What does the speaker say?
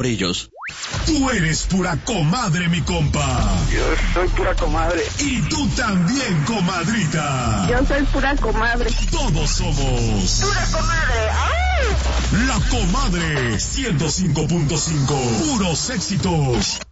ellos. Tú eres pura comadre, mi compa. Yo soy pura comadre. Y tú también, comadrita. Yo soy pura comadre. Todos somos pura comadre. ¡Ay! La Comadre 105.5. Puros éxitos.